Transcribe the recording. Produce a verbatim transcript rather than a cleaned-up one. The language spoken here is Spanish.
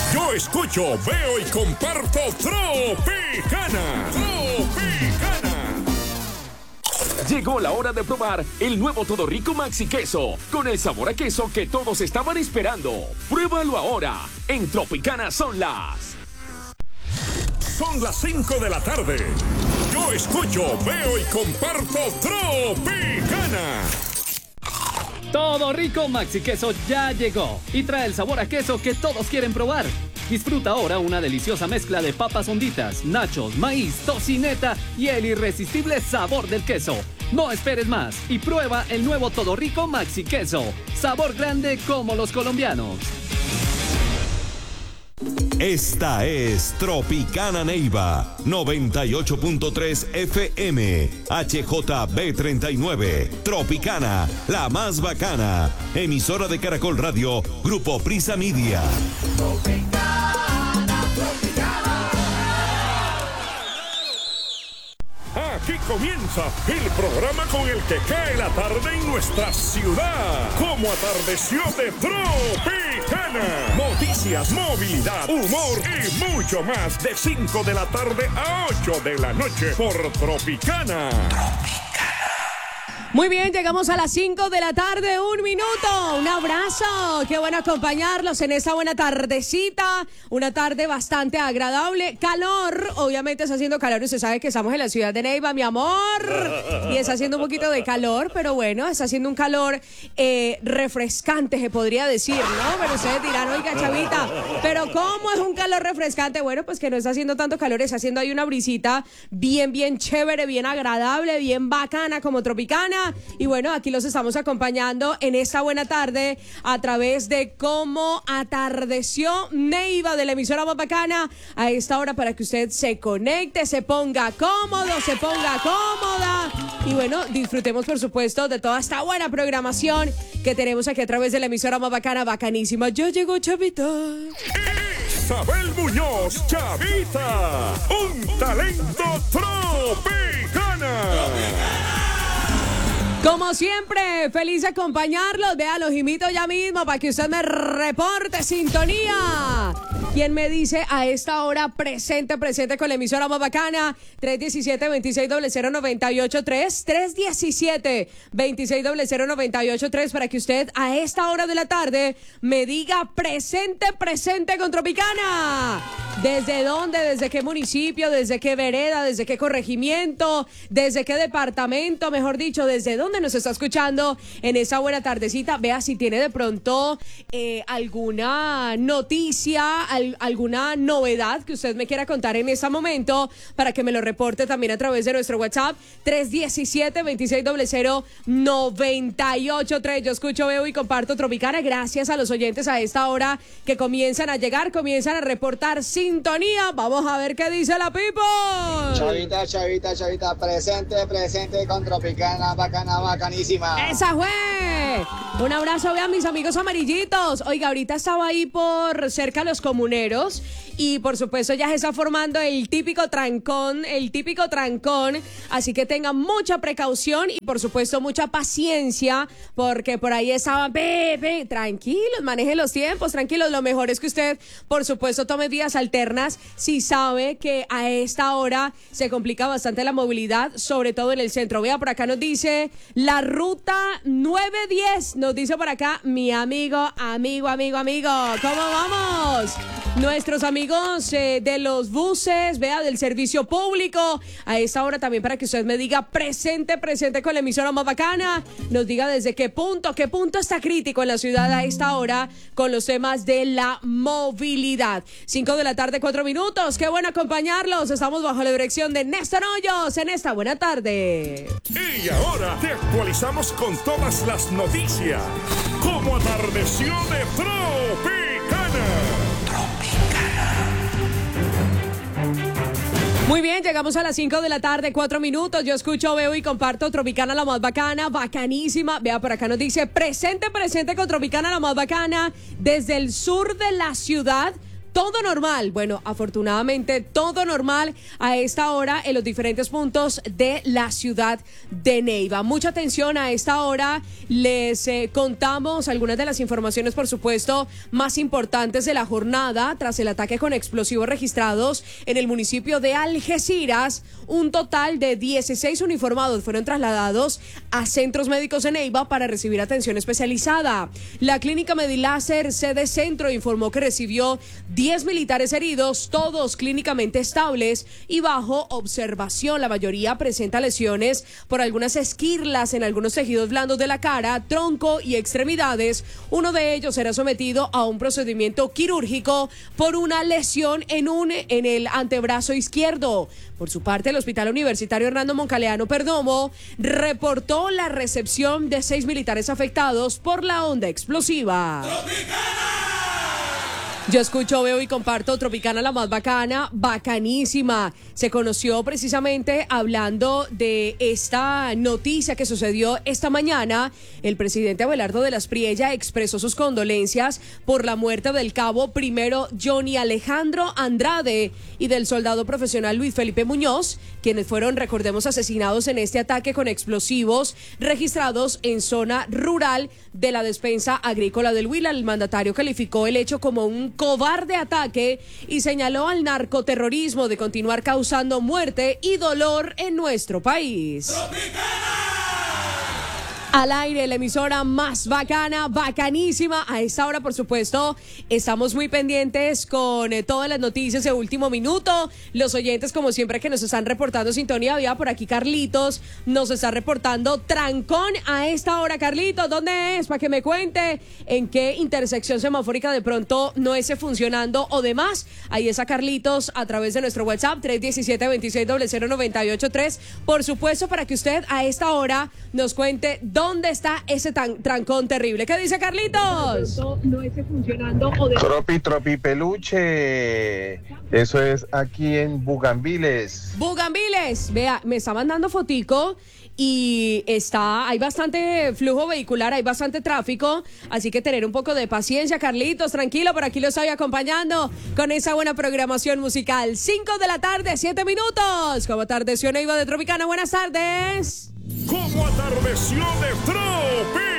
Yo escucho, veo y comparto Tropicana. Tropicana. Llegó la hora de probar el nuevo Todo Rico Maxi Queso, con el sabor a queso que todos estaban esperando. Pruébalo ahora. En Tropicana son las... Son las cinco de la tarde. Yo escucho, veo y comparto Tropicana. Todo Rico Maxi Queso ya llegó y trae el sabor a queso que todos quieren probar. Disfruta ahora una deliciosa mezcla de papas honditas, nachos, maíz, tocineta y el irresistible sabor del queso. No esperes más y prueba el nuevo Todo Rico Maxi Queso. Sabor grande como los colombianos. Esta es Tropicana Neiva, noventa y ocho punto tres F M, H J B treinta y nueve, Tropicana, la más bacana, emisora de Caracol Radio, Grupo Prisa Media. Tropicana, Tropicana. Aquí comienza el programa con el que cae la tarde en nuestra ciudad. Como atardeció de Tropicana. Noticias, movilidad, humor y mucho más de cinco de la tarde a ocho de la noche por Tropicana. Muy bien, llegamos a las cinco de la tarde, un minuto, un abrazo, qué bueno acompañarlos en esta buena tardecita, una tarde bastante agradable, calor, obviamente está haciendo calor, usted sabe que estamos en la ciudad de Neiva, mi amor, y está haciendo un poquito de calor, pero bueno, está haciendo un calor eh, refrescante, se podría decir, ¿no? Pero ustedes dirán, oiga, Chavita, pero ¿cómo es un calor refrescante? Bueno, pues que no está haciendo tanto calor, está haciendo ahí una brisita bien, bien chévere, bien agradable, bien bacana, como Tropicana. Y bueno, aquí los estamos acompañando en esta buena tarde a través de Cómo Atardeció Neiva, de la emisora más bacana, a esta hora para que usted se conecte, se ponga cómodo, se ponga cómoda y bueno, disfrutemos por supuesto de toda esta buena programación que tenemos aquí a través de la emisora más bacana, bacanísima. Ya llegó Chavita. Isabel Muñoz, Chavita, un talento Tropicana. Como siempre, feliz de acompañarlos. Vea, los invito ya mismo para que usted me reporte sintonía. ¿Quién me dice a esta hora presente, presente con la emisora más bacana? tres uno siete, dos seis cero cero, nueve ocho tres, tres uno siete, dos seis cero cero, nueve ocho tres, para que usted a esta hora de la tarde me diga presente, presente con Tropicana. ¿Desde dónde? ¿Desde qué municipio? ¿Desde qué vereda? ¿Desde qué corregimiento? ¿Desde qué departamento? Mejor dicho, ¿desde dónde nos está escuchando en esa buena tardecita? Vea si tiene de pronto eh, alguna noticia, al, alguna novedad que usted me quiera contar en este momento para que me lo reporte también a través de nuestro WhatsApp tres uno siete, dos seis cero cero, nueve ocho tres. Yo escucho, veo y comparto Tropicana. Gracias a los oyentes a esta hora que comienzan a llegar, comienzan a reportar sintonía. Vamos a ver qué dice la people. Chavita, chavita, chavita, presente, presente con Tropicana, bacana, bacanísima. ¡Esa fue! Un abrazo, vean mis amigos amarillitos. Oiga, ahorita estaba ahí por cerca de los comuneros y por supuesto ya se está formando el típico trancón, el típico trancón, así que tengan mucha precaución y por supuesto mucha paciencia, porque por ahí estaban, bebé, tranquilos, manejen los tiempos, tranquilos, lo mejor es que usted por supuesto tome vías alternas si sabe que a esta hora se complica bastante la movilidad, sobre todo en el centro. Vea, por acá nos dice la ruta nueve diez, nos dice por acá mi amigo, amigo, amigo, amigo, ¿cómo vamos? Nuestros amigos eh, de los buses, vea, del servicio público, a esta hora también para que usted me diga presente, presente con la emisora más bacana, nos diga desde qué punto, qué punto está crítico en la ciudad a esta hora con los temas de la movilidad. Cinco de la tarde, cuatro minutos, qué bueno acompañarlos, estamos bajo la dirección de Néstor Hoyos en esta buena tarde. Y ahora te actualizamos con todas las noticias, como atardeció de Tropicana. Muy bien, llegamos a las cinco de la tarde, cuatro minutos. Yo escucho, veo y comparto Tropicana, la más bacana, bacanísima. Vea, por acá nos dice presente, presente con Tropicana, la más bacana, desde el sur de la ciudad. todo normal. Bueno, afortunadamente todo normal a esta hora en los diferentes puntos de la ciudad de Neiva. Mucha atención a esta hora. Les eh, contamos algunas de las informaciones, por supuesto, más importantes de la jornada tras el ataque con explosivos registrados en el municipio de Algeciras. Un total de dieciséis uniformados fueron trasladados a centros médicos de Neiva para recibir atención especializada. La clínica Mediláser sede Centro informó que recibió diez militares heridos, todos clínicamente estables y bajo observación. La mayoría presenta lesiones por algunas esquirlas en algunos tejidos blandos de la cara, tronco y extremidades. Uno de ellos será sometido a un procedimiento quirúrgico por una lesión en un en el antebrazo izquierdo. Por su parte, el Hospital Universitario Hernando Moncaleano Perdomo reportó la recepción de seis militares afectados por la onda explosiva. Yo escucho, veo y comparto Tropicana, la más bacana, bacanísima. Se conoció precisamente hablando de esta noticia que sucedió esta mañana. El presidente Abelardo de las Priella expresó sus condolencias por la muerte del cabo primero Johnny Alejandro Andrade y del soldado profesional Luis Felipe Muñoz, quienes fueron, recordemos, asesinados en este ataque con explosivos registrados en zona rural de la despensa agrícola del Huila. El mandatario calificó el hecho como un cobarde ataque y señaló al narcoterrorismo de continuar causando muerte y dolor en nuestro país. ¡Tropicana! Al aire, la emisora más bacana, bacanísima. A esta hora, por supuesto, estamos muy pendientes con eh, todas las noticias de último minuto. Los oyentes, como siempre, que nos están reportando sintonía. Había por aquí Carlitos, nos está reportando trancón a esta hora. Carlitos, ¿dónde es? Para que me cuente en qué intersección semafórica de pronto no esté funcionando o demás. Ahí está Carlitos a través de nuestro WhatsApp tres uno siete, dos seis cero cero, nueve ocho tres. Por supuesto, para que usted a esta hora nos cuente ¿dónde está ese tan, trancón terrible? ¿Qué dice Carlitos? No esté funcionando o de... Tropi, tropi, peluche. Eso es aquí en Bugambiles. Bugambiles. Vea, me está mandando fotico y está, hay bastante flujo vehicular, hay bastante tráfico, así que tener un poco de paciencia, Carlitos, tranquilo, por aquí lo estoy acompañando con esa buena programación musical. cinco de la tarde, siete minutos. Como atardeció Neiva de Tropicana, buenas tardes. Como atardeció de Tropi.